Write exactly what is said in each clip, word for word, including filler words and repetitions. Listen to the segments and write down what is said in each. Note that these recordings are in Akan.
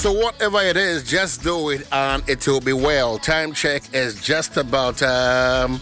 So whatever it is, just do it and it will be well. Time check is just about um,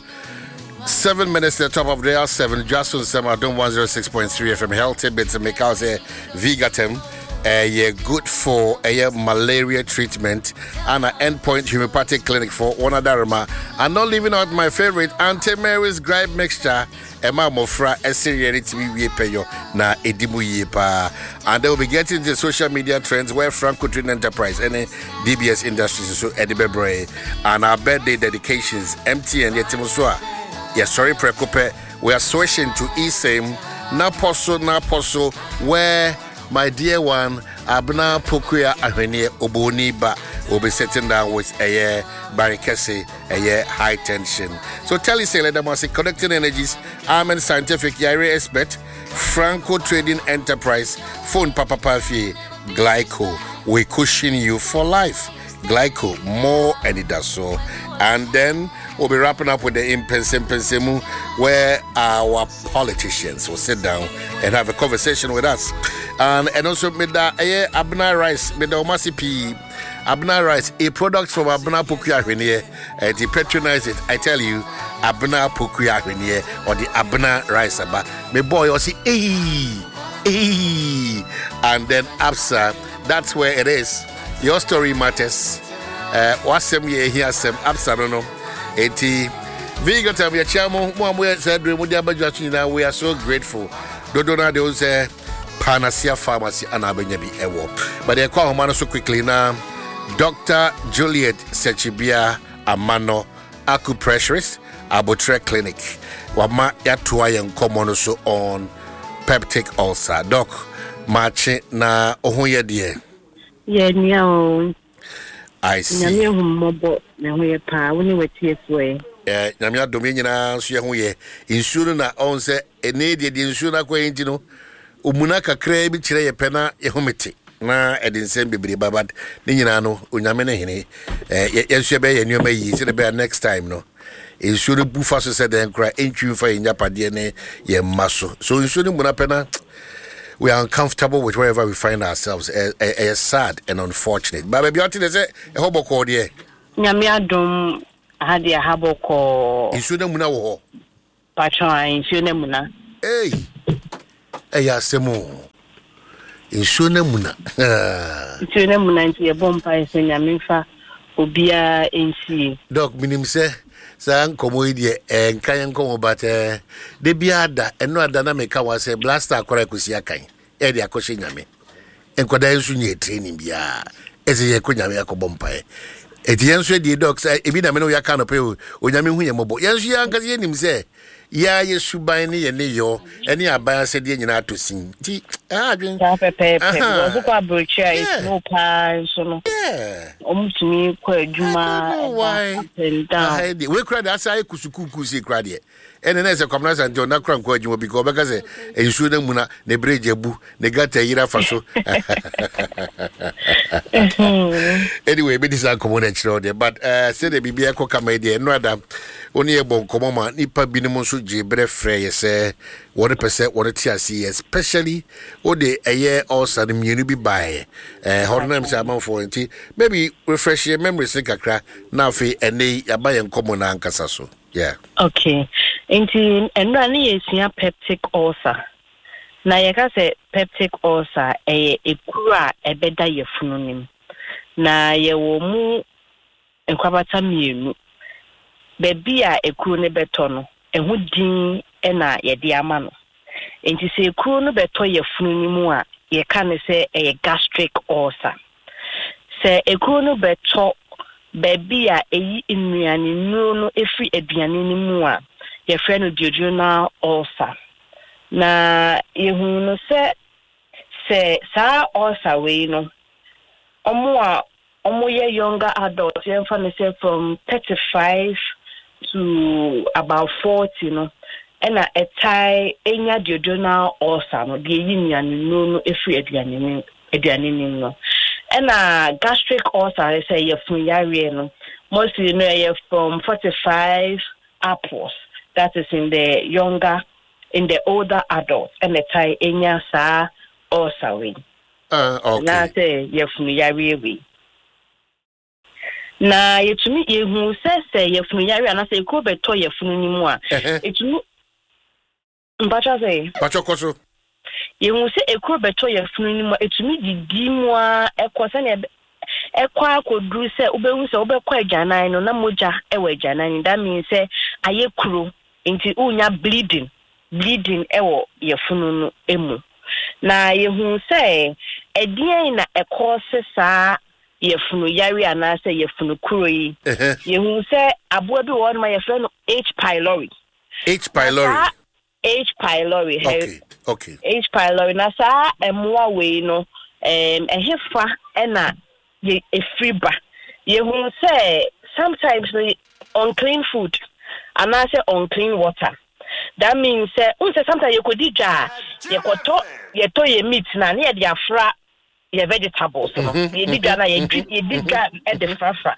seven minutes to the top of the hour. Seven. Just on some. I don't one zero six point three F M. Healthy bits of make out a Vigatem. Uh, yeah, good for a uh, malaria treatment and an endpoint homeopathic clinic for one Adarama. I'm not leaving out my favorite Auntie Mary's Gripe Mixture. Emma Mofra, a Syrian T V payo na edimu yepa. And they will be getting into social media trends where Franco Trading Enterprise and D B S Industries so Edibebre and our birthday dedications M T N Yetimuswa. Yes, sorry, Prekope. We are switching to eSame na poso na poso where my dear one, Abna Pokuya Ahene Oboniba will be sitting down with a year Barikese, a year high tension. So tell you, say, let them say, Connecting Energies, Arm and Scientific Yari Expert, Franco Trading Enterprise, Phone Papa Pafi, Glyco, we cushion you for life. Glyco, more and it does so. And then we'll be wrapping up with the Impense Pensemu, where our politicians will sit down and have a conversation with us. And, and also, with the uh, Abna Rice, with the Omasi P. Abna Rice, a product from Abna Pukuya Hweniye, and to patronize it, I tell you, Abna Pukuya Hweniye, or the Abna Rice. But my boy, you'll see, hey, hey. And then Absa, that's where it is. Your story matters. Uh, what's some year here, some Absa, no, no. eighty Vigo time ya chamo mo amwe said we we are so grateful. Dodona de ose Panacea Pharmacy anabenya bi ewo. But they call him so quickly now. Doctor Juliet Sechibia Amano acupressurist Abotre Clinic. Wama yatua yen komono so on peptic ulcer. Doc machi na ohoye die. Yeah, niao. I see. Nyame hummobo na hoye pa woni wetie soe. Eh nyame adome nyina so ye hoye. Insuru na on se ene de de insuru na kwa enti no. Omuna kakra bi kire ye pena ye homete. Na edinsem bibiri babad ni nyina no onyame ne hene. Eh yensu be ye nyoma yi se be next time no. Insuru bufa so se den kra entwi fa ye nyapade ne ye maso. So insuru muna pena we are uncomfortable with wherever we find ourselves. It's sad and unfortunate. But baby, what is it? A hobo called here. Nyamia dum had a habo call. In Sunamuna wo. Patra in Sunamuna. Hey, hey, Asemo. In Sunamuna. Sunamuna into a bomba is in Yaminfa, Ubia in sea. Dog, minim say. San komodie en kan komo but eh de biada eno adana meka wa say blaster akora kusi akan e de akoshe nyame enkoda ensu nye training bia eze ye ko nyame akobom pae eti yensu de docs e bi na me no ya kan pe o nyame hu ye mobo yensu ya nkaze nim say ya yesu ban ne ye ne yo ene aban ase de nyina atosin ti ah adwen ya pepe pepe wo ko abrocha is no pa so no yeah omutumi ko adwuma why we crowd asai kusukuku si crowd ye ene na se community and na kran ko adwuma because beka se ensu na mu na ne breje bu ne gata yira faso anyway be this community road but uh say the bibia ko kamede no ada oni e bon komoma nipa binim so jibre frɛ ye se one percent one T C especially o de eye also the munu bi buy eh hornam say am for enti maybe refresh your memories kakra na fe ene yaba ye nkomo na ankasa so yeah okay enti enra na yesia peptic ulcer na ye ka say peptic ulcer eh ekura ebeda ye fununim na ye wo mu enkwabata mienu bebi a ekuru ne beto no ehu din ena ye de ama no enti se ekuru no beto ye funu ni mu a ye ka ne se e gastric ulcer se ekuru no beto bebi a eyi nnuane nnu no efri aduane ni mu a ye frɛ no duodenal ulcer na ye hu no se se sa ulcer we no omo a omo ye younger adults ye fa ne se from thirty-five to about forty no and a tie enya duodenal ulcer no de yinyane no no efri aduane ni aduane ni no and a gastric ulcer say ye fun yare no mostly no ye from forty-five upwards that is in the younger in the older adults and a tie enya sa ulcer we Uh, okay. Na say yefunu yare we. Na yetumi yehu se se yefunu yare ana se ko beto yefunu ni mu a. Etumi Mbacha say. Pacho koso. Yehu se ekro beto yefunu ni mu etumi didi mu a ekosa na ekwa akoduru se ubehu se ubekwa ajanan no na moja ewe ajanan. That means say aye kuro nti unya bleeding bleeding ewo yefunu no emu. Na yehu se edien na ekose saa yefunu yari anase yefunu kuro yi. Yehu se aboa bi won ma yefunu no H pylori. H pylori. H pylori. Okay. Okay. H pylori na saa emwa we no em ehefa ena ye efriba. Yehu se sometimes no unclean food anase unclean water. That means uh, unse sometimes you could dija you could to you to your meat na near the afra your vegetables no you dija na you you dija at the frafa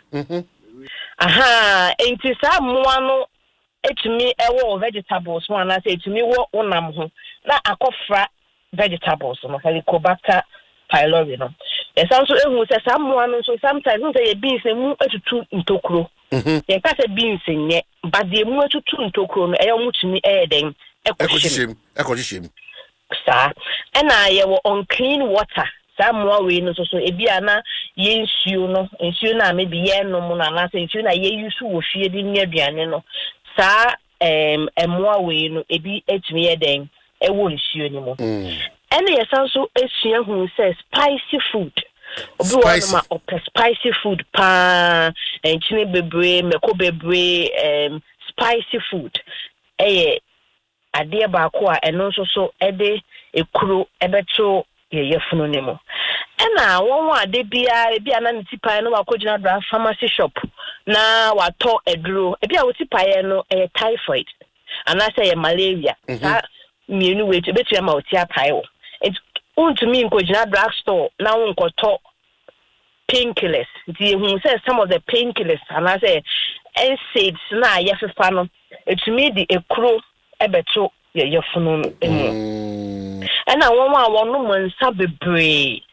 aha enti sa moa no etumi ewo vegetables one na say etumi wo onam ho na akofra vegetables no Helicobacter pylori no e sanso ehu se sa moa no so sometimes unse ye beans mu etutu ntokuro ye ka se beans nye but the mu etutu ntokuro no e omutumi e den ekoshim ekoshim sa ena ye wo unclean water sa moa we no so so e bia na ye nsuo no nsuo na maybe ye no mu na na se nsuo na ye yusu wo fie di nya aduane no sa em emoa we no e bi etumi ye den e wo nsuo ni mu ena ye sanso esua hu se spicy food obi won ma op spicy food pa enchine bebre meko bebre um spicy food eh ade ba ko a eno so so ede ekuro ebeto ye yefunu nimo ena won wa ade bia bia na ntipa no wakogina dra pharmacy shop na wato eduro e bia wotipa no eh typhoid anase ye malaria sa mienu we betu ya ma otia paiwo to me nkojina drug store na wonkoto painkillers the who say some of the painkillers and I say N SAIDs na yefefa no to me the ekro ebeto ye yefunu emu and I won won no nsa bebre.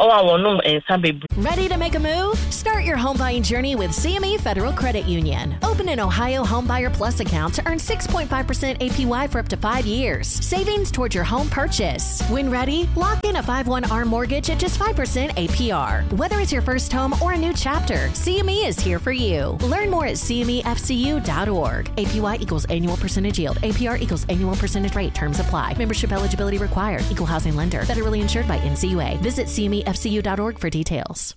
Ready to make a move? Start your home buying journey with C M E Federal Credit Union. Open an Ohio Homebuyer Plus account to earn six point five percent A P Y for up to five years. Savings towards your home purchase. When ready, lock in a five one R mortgage at just five percent A P R. Whether it's your first home or a new chapter, C M E is here for you. Learn more at C M E F C U dot org. A P Y equals annual percentage yield. A P R equals annual percentage rate. Terms apply. Membership eligibility required. Equal housing lender. Federally insured by N C U A. Visit C M E F C U dot org for details.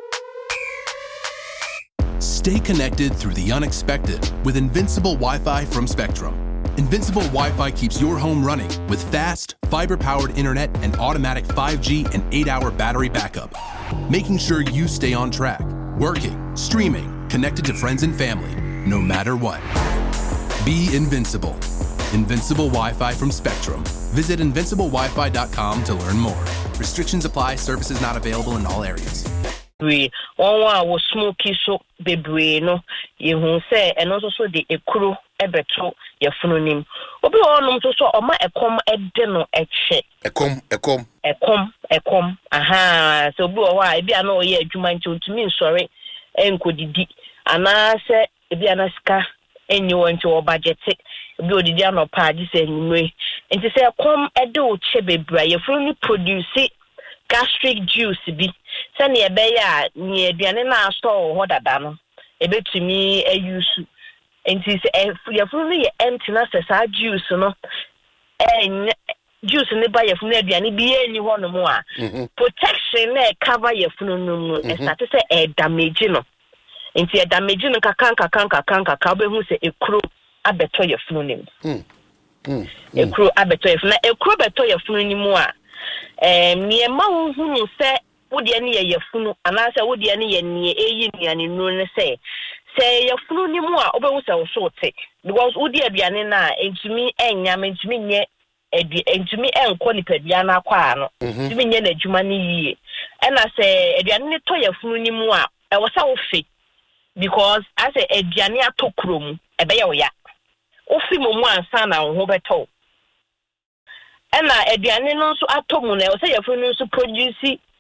Stay connected through the unexpected with Invincible Wi-Fi from Spectrum. Invincible Wi-Fi keeps your home running with fast, fiber-powered internet and automatic five G and eight hour battery backup, making sure you stay on track, working, streaming, connected to friends and family, no matter what. Be invincible. Invincible Wi-Fi from Spectrum. Visit invincible wi fi dot com to learn more. Restrictions apply. Services not available in all areas. We one one was smoky so bebre no you who say and also so the ekuru ebeto your funonim. Obi onum so so oma ekom edeno eche. Ekom ekom ekom ekom aha so obi o wa e bia na oye adwuma nti ontumi nsore enkodidi ana se e bia na sika enyi won nti o budget bi odidi anopa agi se enumre nti se ekom ede o che bebra ye funu produce gastric juice bi se ne ebe ya ne aduane na store ho dada no ebetumi ayusu nti se ye funu ye empty na se sa juice no en juice ne ba ye funu aduane bi enyi ho no mo a protection na cover ye funu no no e start se e damage no nti e damage no kakan kakan kakan kakan obehu se ekuro abeto ye funu nim mm mm ekuro abeto ye funu na ekuro beto ye funu nim a em nie ma hunu se wodi ane ye ye funu ana se wodi ane ye nie eyi nuane nu ne se se ye funu nim a obehu se wo so te because wodi aduane na entumi enya mentumi nye entumi enko ni padua na akwa no entumi nye na adwuma ne yie ena se aduane ne to ye funu nim a e wo sa wo fe because as a aduane atokro mu ebe ye wo ya ofi mo mu ansa na wo beto ena aduane no so atomu na wo say ye funu so produce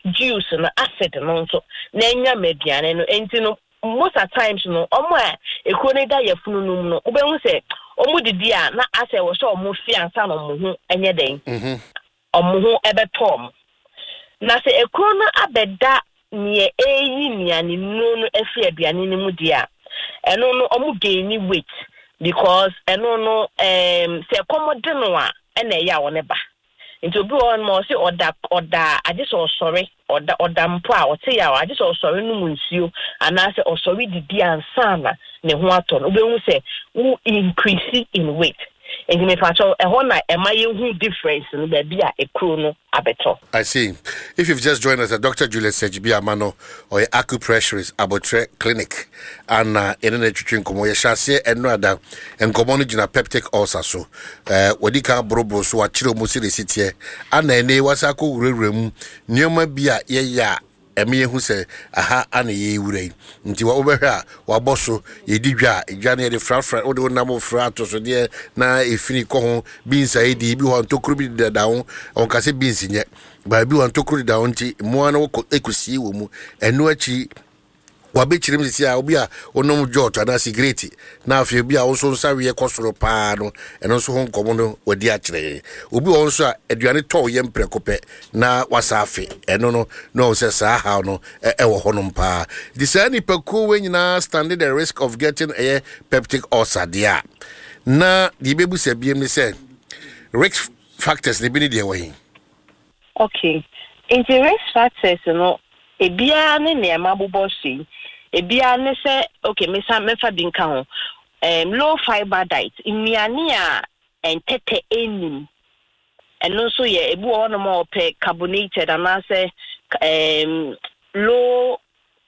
juice no acid no so na enya mediane no enti no most of times no omo a ekuro ne da yefunu num no obehu se omo didi a na ase wo so omo fi ansa no mo hu enye den mhm omo hu ebetom na se ekuro no abeda nie eyi niane no no efi aduane ni mu dia eno no omo gain weight because eno no um se komode no a ena ya wo ne ba into be on more say oda oda I just so sorry oda oda mpo a wote ya I just so sorry no munsuo ana say o sorry didi ansa na ne ho ato no obehu say wo increase in weight and me pacho e ho na e ma ye hu difference no ba bia e kro no abeto. I see. If you've just joined us, uh, Doctor Juliet Sejibi Amano or acupressurist Abotre Clinic and uh, in an education komo ye shase eno ada enkomo no gina peptic ulcer so eh wodi ka brobo so a chiro mo sire sitie ana ene wasako wurewurem nioma bia ye ya eme hu se aha ana ye wurei nti wa obehwe a wa boso ye didwa edwa na ye fra fra ode onam fra to so de na efini ko ho binsa edi bi ho ntokuru bi da ho on ka se binsi nye ba bi ho ntokuru da ho nti mo ana wo ekusi wo mu eno achi wabechirim sisi a obi a onom jot ana cigarette na afie bi a wonso nsawe kosoro paa no eno so ho nkomo no wadi a kire obi wonso a aduane to ye mprekope na wasafe eno no no se sa ha no e wo honom paa disani paku we nyina standing the risk of getting a peptic ulcer dia na di bebu se biem ni se risk factors ne bi ni de we. Okay, in the risk factors no ebia ne ne mabobo si ebia ne se okay me sa me fa bin kan um low fiber diet imiani a entete enim eno so ye ebu ono mo pe carbonated and I say um low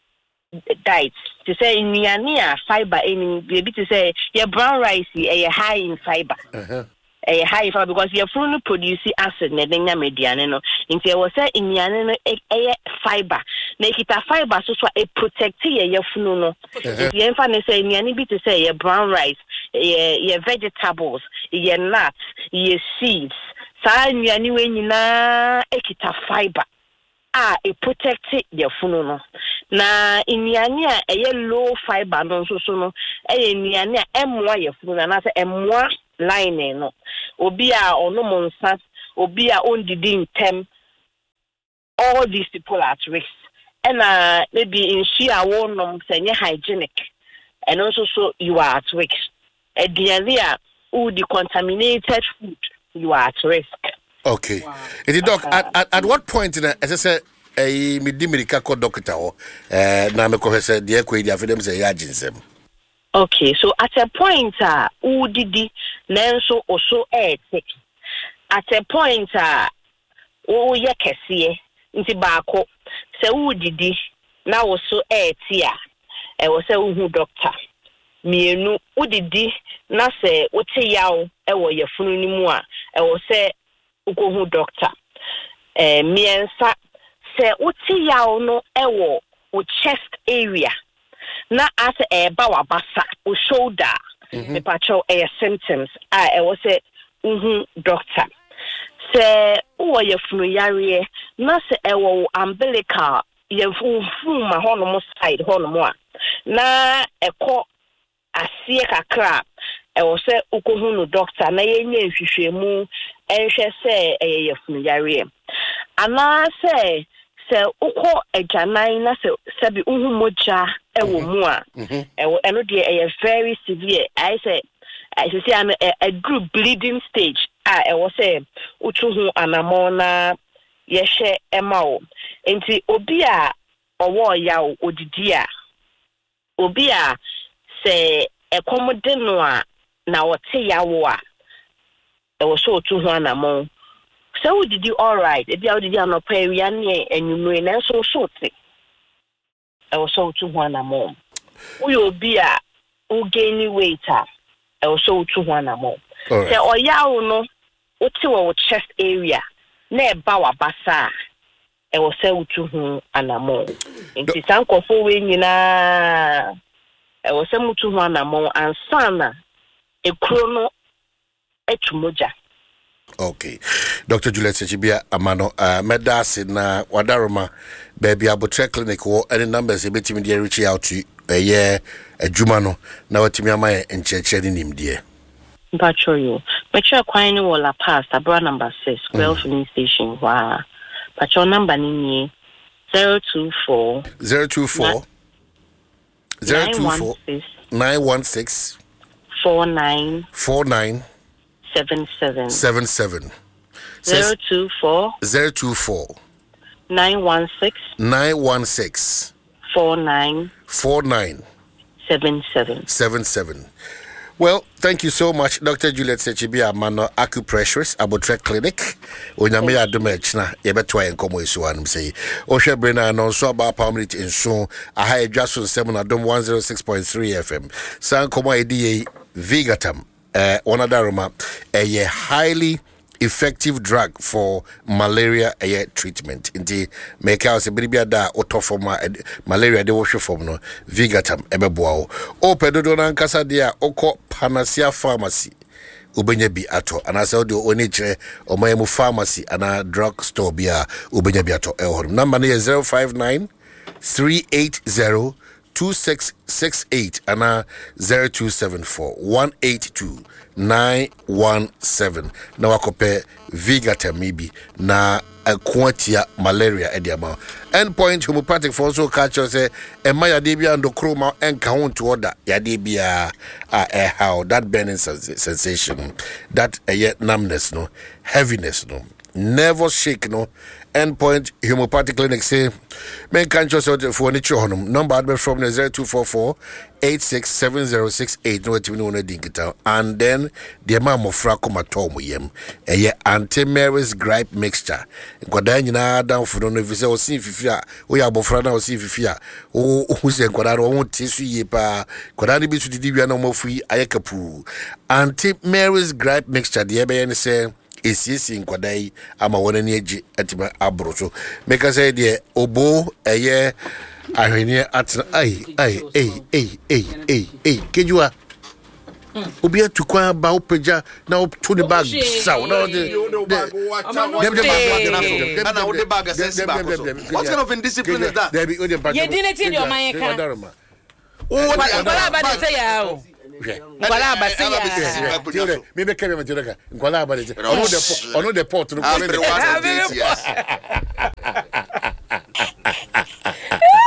diet to say imiani a fiber enim be to say your brown rice e high in fiber. Uh-huh. A high fiber because your food produce acid na denya mediane no nti e wo say imiane no e fiber na kita fiber so so e protect your funu no nti e fa ne say imiane bi to say your brown rice your vegetables your nuts your seeds sa imiane we nyina e kita fiber a e protect your funu no na imiane a e low fiber no so so no e imiane a emwa your funu na say emwa line no obi a ono monsa obi a ondidi ntem all these people at risk and uh, maybe in she a wonom say hygienic and also so you are at risk ediania who the contaminated food you are at risk. Okay. Wow. It doc uh, at, at at what point in as I said a midimika ko doctor eh na me ko say de ko idi afedem say ya ginsem. Okay, so at a point uh who didi nenso also eh at a point uh o ye kese nti baako se wo didi na wo so eh tia e wo se wo hu doctor mienu wo didi na se wo te yawo e wo ye funu ni mu a e wo se wo ko hu doctor eh miensa se wo te yawo no e wo wo chest area na as e ba wa basa wo shoulder me pacho e symptoms a e wo se wo doctor se wo ye funu yare na se e wo umbilical ye funfun ma hono mo side hono mo a na e ko asie kakra e wo se ukohu no doctor na ye nya nhwehwemu enhwe se e ye funu yare ana se se uko ejanan na se sebi uhu moja e wo mu a e wo eno de e very severe I say I say am a group bleeding stage ah e wo say utuhu anamona ye hye ema wo enti obi a owo ya odidi a obi a se ekomode no a na wote ya wo a e wo so utuhu anamon so did you all right if you did not pay we and you know so short I was so to one among we will be a who gain weight I was so to one among say or ya no what to chest area ne bawa basa I was so to whom an among in this uncle for when you na I was so to one among and sana a chrono etmoja. Okay. Doctor Juliet Sechibia Amano, uh, Medasi na Wadaroma, baby Abotre Clinic, or any numbers a bit immediately reach out to a year, a Jumano, now at Timia and Checheni him, dear. Patrol you. Patrol Quine Walla Pass, a bra number six, Well Filling Station, Wa. Patrol number Nini zero two four zero two four zero two four nine one six four nine four nine seven seven seven seven zero two four zero two four nine one six nine one six four nine four nine seven seven seven seven. Well, thank you so much, Doctor Juliet Sechibia Mano Acupressures, Abotre Clinic. Onyame adumechna yebetwa enkomo esu anum say. Ohwe brena no so about permanent in so a high adjustment seven adom one oh six point three F M. San komo edi Vigatam. Eh one adaroma a highly effective drug for malaria air treatment. Inti make out a bribia da otofoma malaria de washo form no Vigatam ebeboa o pedodo na nkasa dia oko Panacea Pharmacy ubenya bi ato anasa audio oni kire omayemu pharmacy ana drug store bia ubenya bi ato ehor number is zero five nine three eight zero two six six eight ana zero two seven four one eight two nine one seven na wakope Vigatam maybe na aquatia malaria ediama endpoint homeopathic for so catch say e ma yade bia ndo kroma enka ho to order yade bia uh, how that burning sensation that uh, numbness no heaviness no never shake no endpoint homeopathic clinic say men can just for any honum number from the zero two four four eight six seven zero six eight no timi no dinkita and then the mam of fracoma tom yem eh anti Mary's gripe mixture nkwada nyina down for no visa o sin fifia o ya bofra na o sin fifia o hu se nkwada ro won tesu ye pa nkwada bi su didi wi na mo fu ayekapu anti Mary's gripe mixture de be yen say esisi nkwadai ama wona ne agi atima abro so make say de obo eye ahwene atna ai ai ai ai ai ai ai kejua obi atukwa ba opeja na to the bag saw na the ana o de bag sense back so what kind of indiscipline is that you didn't in your mind can oh what about say ya Nkwala abase ya. Me be kebe majoka. Nkwala abase. Ono de ono de port no.